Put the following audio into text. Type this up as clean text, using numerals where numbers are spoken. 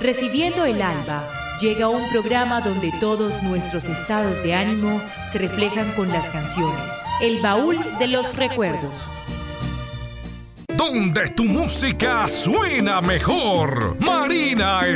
Recibiendo el alba, llega un programa donde todos nuestros estados de ánimo se reflejan con las canciones. El baúl de los recuerdos. Donde tu música suena mejor. Marina